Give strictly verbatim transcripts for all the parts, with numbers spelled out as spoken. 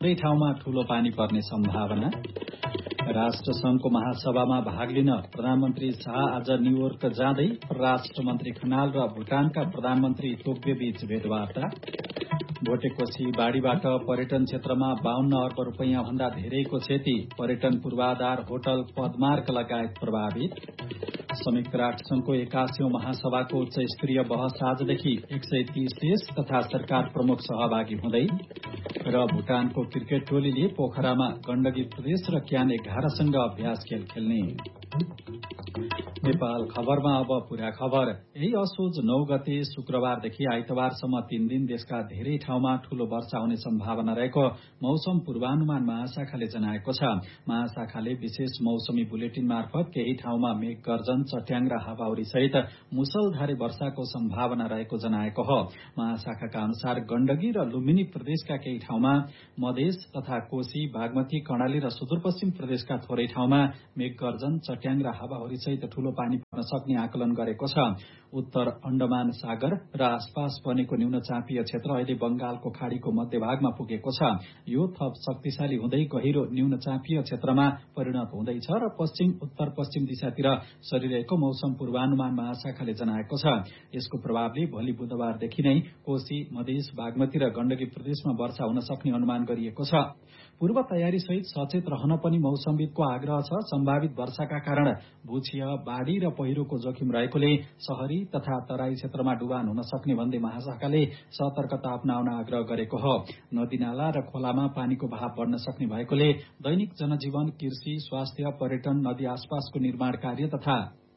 थुप्रै ठाउँमा ठूलो पानी पर्ने सम्भावना। राष्ट्रसंघको महासभामा भाग लिन प्रधानमन्त्री शाह आज न्यूयोर्क जाँदै परराष्ट्र मन्त्री खनाल र भूटानका प्रधानमन्त्री तोग्बे बीच भेटवार्ता। भोटेकोशी बाढ़ीबाट पर्यटन क्षेत्रमा बाहन्न अर्ब रूपियाँ भन्दा धेरैको क्षति, पर्यटन पूर्वाधार, होटल, पदमार्ग लगायत प्रभावित। संयुक्त राष्ट्रसंघको एकासीौं महासभाको उच्च स्तरीय बहस आजदेखि एक सय तीस देश तथा सरकार प्रमुख सहभागी हुँदै। र भूटानको क्रिकेट टोलीले पोखरामा गण्डकी प्रदेश र क्यान एघारसँग अभ्यास खेल खेल्ने। नेपाल खबरमा अब पूरा खबर। यही असोज नौ गते शुक्रबारदेखि आइतबारसम्म तीन दिन देशका धेरै ठाउँमा ठूलो वर्षा हुने सम्भावना रहेको मौसम पूर्वानुमान महाशाखाले जनाएको छ। महाशाखाले विशेष मौसमी बुलेटिन मार्फत केही ठाउँमा मेघ गर्जन, चट्याङ र हावाहुरी सहित मुसलधारे वर्षाको सम्भावना रहेको जनाएको हो। महाशाखाका अनुसार गण्डकी र लुम्बिनी प्रदेशका केही ठाउँमा, मधेस तथा कोशी, बागमती, कर्णाली र सुदूरपश्चिम प्रदेशका थोरै ठाउँमा मेघ गर्जन, चट्याङ र हावाहुरी सहित ठूलो पानी पर्न सक्ने आकलन गरेको छ। उत्तर अण्डमान सागर र आसपास बनेको न्यून चापीय क्षेत्र अहिले बंगालको खाड़ीको मध्यभागमा पुगेको छ। यो थप शक्तिशाली हुँदै गहिरो न्यून चापीय क्षेत्रमा परिणत हुँदैछ र पश्चिम उत्तर पश्चिम दिशातिर सरिरहेको मौसम पूर्वानुमान महाशाखाले जनाएको छ। यसको प्रभावले भोलि बुधबारदेखि नै कोशी, मधेस, बागमती र गण्डकी प्रदेशमा वर्षा हुन सक्ने अनुमान गरिएको छ। पूर्व तयारी सहित सचेत रहन पनि मौसमविदको आग्रह छ। सम्भावित वर्षाका कारण भूक्षय, बाढ़ी र पहिरोको जोखिम रहेकोले शहरी तथा तराई क्षेत्रमा डुबान हुन सक्ने भन्दै महाशाखाले सतर्कता अपनाउन आग्रह गरेको हो। नदीनाला र खोलामा पानीको बहाव बढ्न सक्ने भएकोले दैनिक जनजीवन, कृषि, स्वास्थ्य, पर्यटन, नदी आसपासको निर्माण कार्य तथा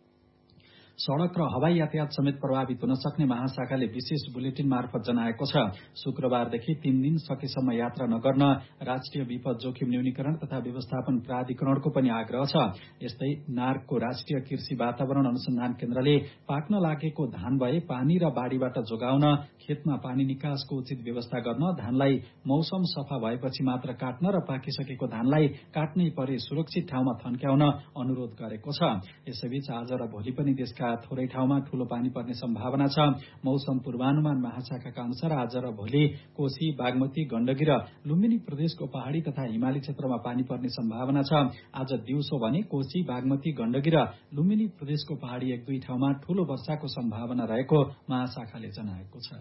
सड़क र हवाई यातायात समेत प्रभावित हुन सक्ने महाशाखाले विशेष बुलेटिन मार्फत जनाएको छ। शुक्रबारदेखि तीन दिन सकेसम्म यात्रा नगर्न राष्ट्रिय विपद जोखिम न्यूनीकरण तथा व्यवस्थापन प्राधिकरणको पनि आग्रह छ। यस्तै नार्कको राष्ट्रिय कृषि वातावरण अनुसन्धान केन्द्रले पाक्न लागेको धान भए पानी र बाढ़ीबाट जोगाउन, खेतमा पानी निकासको उचित व्यवस्था गर्न, धानलाई मौसम सफा भएपछि मात्र काट्न र पाकिसकेको धानलाई काट्नै परे सुरक्षित ठाउँमा थन्क्याउन अनुरोध गरेको छ। यसैबीच आज र भोलि पनि देशका थोरै ठाउँमा ठूलो पानी पर्ने सम्भावना छ। मौसम पूर्वानुमान महाशाखाका अनुसार आज र भोलि कोशी, बागमती, गण्डकी र लुम्बिनी प्रदेशको पहाड़ी तथा हिमाली क्षेत्रमा पानी पर्ने सम्भावना छ। आज दिउँसो भने कोशी, बागमती, गण्डकी र लुम्बिनी प्रदेशको पहाड़ी एक दुई ठाउँमा ठूलो वर्षाको सम्भावना रहेको महाशाखाले जनाएको छ।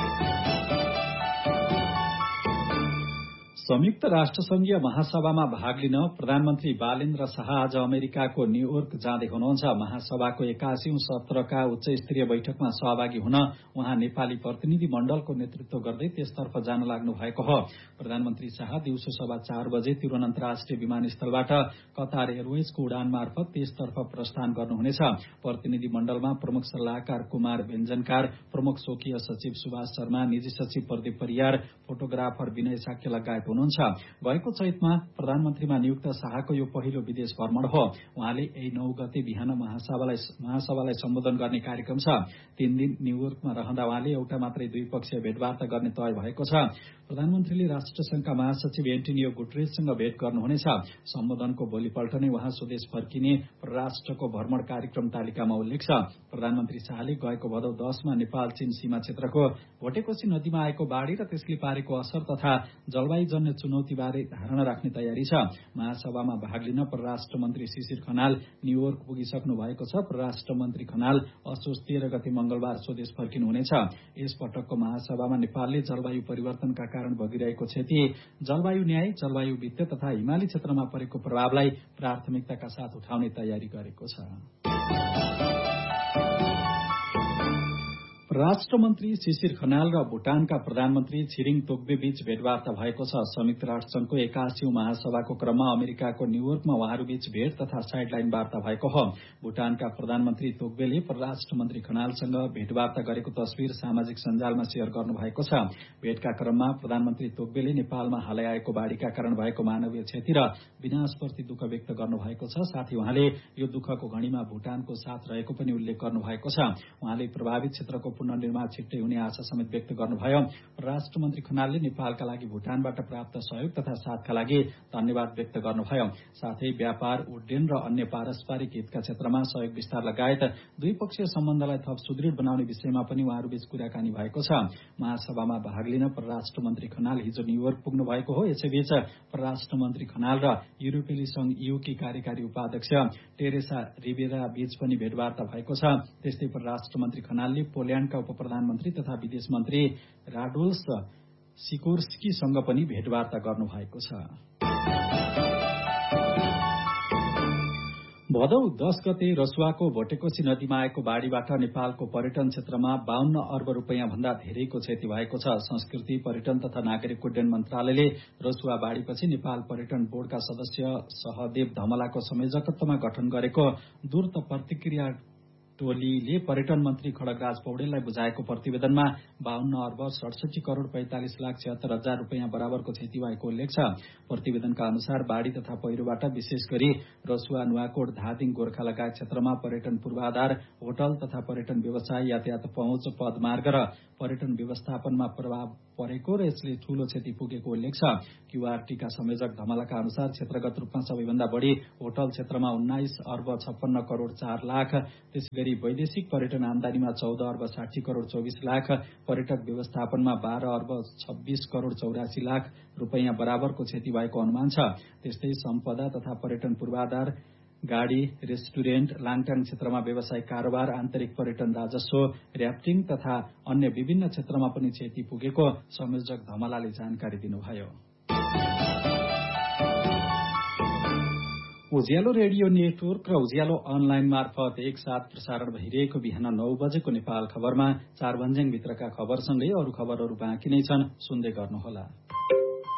संयुक्त राष्ट्रसंघीय महासभामा भाग लिन प्रधानमन्त्री बालेन्द्र शाह आज अमेरिकाको न्यूयोर्क जाँदै हुनुहुन्छ। महासभाको एकासीौं सत्रका उच्च स्तरीय बैठकमा सहभागी हुन उहाँ नेपाली प्रतिनिधि मण्डलको नेतृत्व गर्दै त्यसतर्फ जान लाग्नु भएको हो। प्रधानमन्त्री शाह दिउँसो सभा चार बजे त्रिभुवन अन्तर्राष्ट्रिय विमानस्थलबाट कतार एयरवेजको उडान मार्फत त्यसतर्फ प्रस्थान गर्नुहुनेछ। प्रतिनिधि मण्डलमा प्रमुख सल्लाहकार कुमार व्यञ्जनकार, प्रमुख स्वकीय सचिव सुभाष शर्मा, निजी सचिव प्रदीप परियार, फोटोग्राफर विनय साक्य लगायत हुनुहुन्छ। गएको चैतमा प्रधानमन्त्रीमा नियुक्त शाहको यो पहिलो विदेश भ्रमण हो। उहाँले यही नौ गते बिहान महासभालाई महासभालाई सम्बोधन गर्ने कार्यक्रम छ। तीन दिन न्यूयोर्कमा रहँदा उहाँले एउटा मात्रै द्विपक्षीय भेटवार्ता गर्ने तय भएको छ। प्रधानमन्त्रीले राष्ट्रसंघका महासचिव एन्टोनियो गुटेरेससँग भेट गर्नुहुनेछ। सम्बोधनको भोलिपल्ट नै उहाँ स्वदेश फर्किने परराष्ट्रको भ्रमण कार्यक्रम तालिकामा उल्लेख छ। प्रधानमन्त्री शाहले गएको भदौ दशमा नेपाल चीन सीमा क्षेत्रको भोटेकोशी नदीमा आएको बाढ़ी र त्यसले पारेको असर तथा जलवायुजन्य चुनौतीबारे धारणा राख्ने तयारी छ। महासभामा भाग लिन परराष्ट्र मन्त्री शिशिर खनाल न्यूयोर्क पुगिसक्नु भएको छ। परराष्ट्र मन्त्री खनाल असोज तेह्र गते मंगलबार स्वदेश फर्किनुहुनेछ। यस पटकको महासभामा नेपालले जलवायु परिवर्तनका कारण भोगिरहेको क्षति, जलवायु न्याय, जलवायु वित्त तथा हिमाली क्षेत्रमा परेको प्रभावलाई प्राथमिकताका साथ उठाउने तयारी गरेको छ। परराष्ट्र मन्त्री शिशिर खनाल र भूटानका प्रधानमन्त्री छिरिङ तोग्बे बीच भेटवार्ता भएको छ। संयुक्त राष्ट्रसंघको एकासीौं महासभाको क्रममा अमेरिकाको न्यूयोर्कमा उहाँहरूबीच भेट तथा साइडलाइन वार्ता भएको हो। भूटानका प्रधानमन्त्री तोग्बेले परराष्ट्र मन्त्री खनालसँग भेटवार्ता गरेको तस्विर सामाजिक सञ्जालमा शेयर गर्नुभएको छ। भेटका क्रममा प्रधानमन्त्री तोग्बेले नेपालमा हालै आएको बाढ़ीका कारण भएको मानवीय क्षति र विनाशप्रति दुःख व्यक्त गर्नुभएको छ। साथै उहाँले यो दुःखको घड़ीमा भूटानको साथ रहेको पनि उल्लेख गर्नुभएको छ। उहाँले प्रभावित क्षेत्रको पुनर्निर्माण छिट्टै हुने आशा समेत व्यक्त गर्नुभयो। परराष्ट्र मन्त्री खनालले नेपालका लागि भूटानबाट प्राप्त सहयोग तथा साथका लागि धन्यवाद व्यक्त गर्नुभयो। साथै व्यापार, उड्डयन र अन्य पारस्परिक हितका क्षेत्रमा सहयोग विस्तार लगायत द्विपक्षीय सम्बन्धलाई थप सुदृढ बनाउने विषयमा पनि उहाँहरूबीच कुराकानी भएको छ। महासभामा भाग लिन परराष्ट्र मन्त्री खनाल हिजो न्यूयोर्क पुग्नु भएको हो। यसैबीच परराष्ट्र मन्त्री खनाल र युरोपेली संघ ईयूकी कार्यकारी उपाध्यक्ष टेरेसा रिबेरा बीच पनि भेटवार्ता भएको छ। त्यस्तै परराष्ट्र मन्त्री खनालले पोल्याण्डका उप प्रधानमन्त्री तथा विदेश मन्त्री राडोल्फ सिकोर्स्कीसँग पनि भेटवार्ता गर्नु भएको छ। भदौ दश गते रसुवाको भोटेकोशी नदीमा आएको बाढ़ीबाट नेपालको पर्यटन क्षेत्रमा बाहन्न अर्ब रूपियाँ भन्दा धेरैको क्षति भएको छ। संस्कृति, पर्यटन तथा नागरिक उड्डयन मन्त्रालयले रसुवा बाढ़ीपछि नेपाल पर्यटन बोर्डका सदस्य सहदेव धमलाको संयोजकत्वमा गठन गरेको द्रुत प्रतिक्रिया टोलीले पर्यटन मन्त्री खड्गराज पौडेललाई बुझाएको प्रतिवेदनमा बाहन्न अर्ब सडसठी करोड़ पैंतालिस लाख छिहत्तर हजार रूपियाँ बराबरको क्षति भएको उल्लेख छ। प्रतिवेदनका अनुसार बाढ़ी तथा पहिरोबाट विशेष गरी रसुवा, नुवाकोट, धादिङ, गोर्खा लगायत क्षेत्रमा पर्यटन पूर्वाधार, होटल तथा पर्यटन व्यवसाय, यातायात पहुँच, पदमार्ग र पर्यटन व्यवस्थापनमा प्रभाव परेको र यसले ठूलो क्षति पुगेको उल्लेख छ। क्यूआरटीका संयोजक धमलाका अनुसार क्षेत्रगत रूपमा सबैभन्दा बढ़ी होटल क्षेत्रमा उन्नाइस अर्ब छप्पन्न करोड़ चार लाख, त्यसैगरी वैदेशिक पर्यटन आमदानीमा चौध अर्ब साठी करोड़ चौबीस लाख, पर्यटक व्यवस्थापनमा बाह्र अर्ब छब्बीस करोड़ चौरासी लाख रूपियाँ बराबरको क्षति भएको अनुमान छ। त्यस्तै सम्पदा तथा पर्यटन पूर्वाधार, गाड़ी, रेस्टुरेन्ट, लाङटाङ क्षेत्रमा व्यावसायिक कारोबार, आन्तरिक पर्यटन राजस्व, र्याफ्टिङ तथा अन्य विभिन्न क्षेत्रमा पनि क्षति पुगेको संयोजक धमलाले जानकारी दिनुभयो। उज्यालो रेडियो नेटवर्क र उज्यालो अनलाइन मार्फत एकसाथ प्रसारण भइरहेको बिहान नौ बजेको नेपाल खबरमा चार भन्ज्याङभित्रका खबरसँगै अरू खबरहरू बाँकी नै छन्, सुन्दै गर्नुहोला।